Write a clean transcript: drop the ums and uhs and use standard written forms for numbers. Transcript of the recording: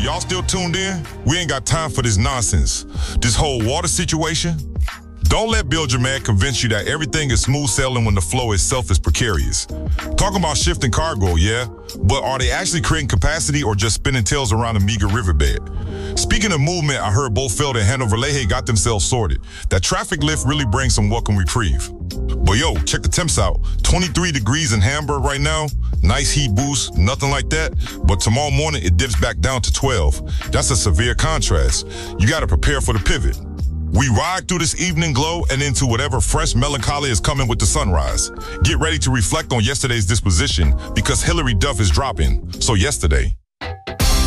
y'all still tuned in? We ain't got time for this nonsense. This whole water situation? Don't let Build Your Man convince you that everything is smooth sailing when the flow itself is precarious. Talking about shifting cargo, yeah, but are they actually creating capacity or just spinning tails around a meager riverbed? Speaking of movement, I heard Bofeld and Hanover Lehe got themselves sorted. That traffic lift really brings some welcome reprieve. But yo, check the temps out. 23 degrees in Hamburg right now. Nice heat boost, nothing like that. But tomorrow morning, it dips back down to 12. That's a severe contrast. You gotta prepare for the pivot. We ride through this evening glow and into whatever fresh melancholy is coming with the sunrise. Get ready to reflect on yesterday's disposition because Hillary Duff is dropping. So yesterday.